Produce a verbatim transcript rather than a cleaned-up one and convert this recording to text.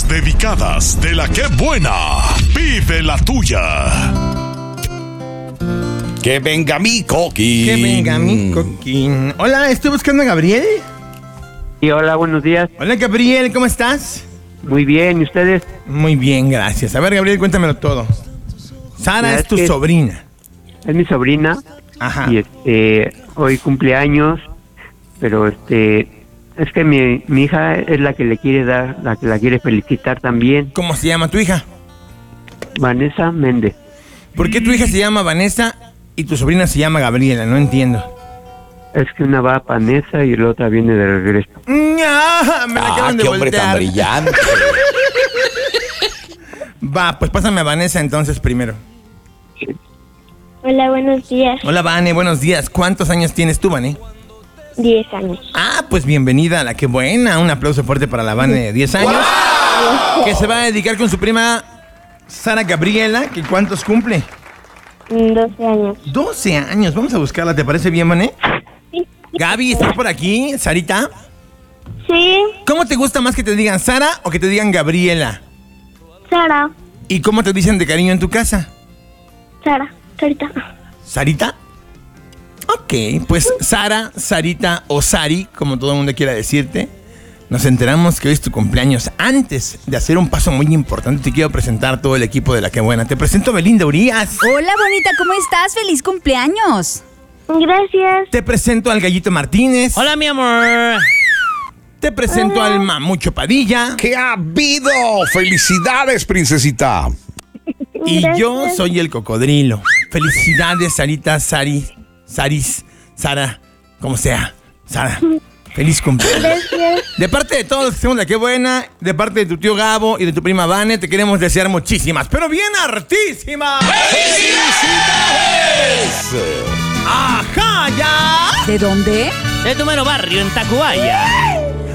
Las dedicadas de la que buena. Vive la tuya. Que venga mi coquín. Que venga mi coquín. Hola, estoy buscando a Gabriel. Sí, hola, buenos días. Hola, Gabriel, ¿cómo estás? Muy bien, ¿y ustedes? Muy bien, gracias. A ver, Gabriel, cuéntamelo todo. Sara Mira, es tu es que- sobrina. Es mi sobrina. Ajá. Y este, hoy cumpleaños, pero este, es que mi, mi hija es la que le quiere dar, la que la quiere felicitar también, ¿Cómo se llama tu hija? Vanessa Méndez. ¿Por qué tu hija se llama Vanessa y tu sobrina se llama Gabriela? No entiendo. Es que una va a Vanessa y la otra viene de regreso. ¡Ah! Me la Ah, acaban de qué hombre tan voltear. brillante. Va, pues pásame a Vanessa entonces primero. Hola, buenos días. Hola, Vane, buenos días. ¿Cuántos años tienes tú, Vane? Diez años. Ah, pues bienvenida a la que buena. Un aplauso fuerte para la Vane de diez años. Que se va a dedicar con su prima Sara Gabriela. ¿Que ¿Cuántos cumple? Doce años. doce años. Vamos a buscarla, ¿te parece bien, Vane? Sí. Gaby, ¿estás por aquí? Sarita. Sí. ¿Cómo te gusta más que te digan Sara o que te digan Gabriela? Sara. ¿Y cómo te dicen de cariño en tu casa? Sara. Sarita. ¿Sarita? Ok, pues Sara, Sarita o Sari, como todo el mundo quiera decirte, nos enteramos que hoy es tu cumpleaños. Antes de hacer un paso muy importante, te quiero presentar a todo el equipo de La Que Buena. Te presento a Belinda Urias. Hola, bonita, ¿cómo estás? ¡Feliz cumpleaños! Gracias. Te presento al Gallito Martínez. Hola, mi amor. Te presento al Mamucho Padilla. ¿Qué ha habido? ¡Felicidades, princesita! Y Gracias. yo soy el Cocodrilo. Felicidades, Sarita, Sari, Saris, Sara, como sea. Sara, feliz cumpleaños. Gracias. De parte de todos los que somos de La Que Buena, de parte de tu tío Gabo y de tu prima Vane, te queremos desear muchísimas, pero bien hartísimas. ¡Felicidades! ¡Ajá, ya! ¿De dónde? De tu mero barrio, en Tacubaya.